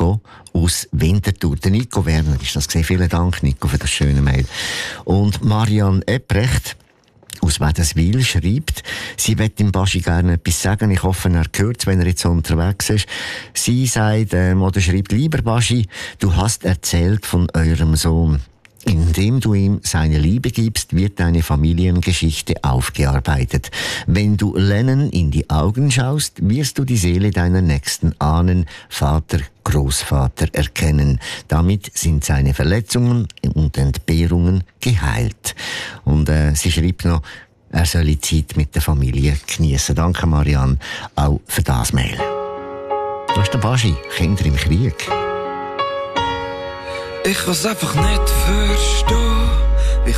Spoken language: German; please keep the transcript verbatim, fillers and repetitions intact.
noch aus Winterthur. Der Nico Werner ist das gesehen. Vielen Dank, Nico, für das schöne Mail. Und Marianne Ebrecht aus Wädenswil schreibt, sie wird dem Baschi gerne etwas sagen. Ich hoffe, er hört es, wenn er jetzt unterwegs ist. Sie sagt, ähm, oder schreibt, lieber Baschi, du hast erzählt von eurem Sohn. Indem du ihm seine Liebe gibst, wird deine Familiengeschichte aufgearbeitet. Wenn du Lennon in die Augen schaust, wirst du die Seele deiner nächsten Ahnen, Vater, Großvater erkennen. Damit sind seine Verletzungen und Entbehrungen geheilt. Und äh, sie schreibt noch, er soll die Zeit mit der Familie geniessen. Danke, Marianne, auch für das Mail. Du hast der Baschi, Kinder im Krieg. Ich kann's einfach nicht verstehen. Wie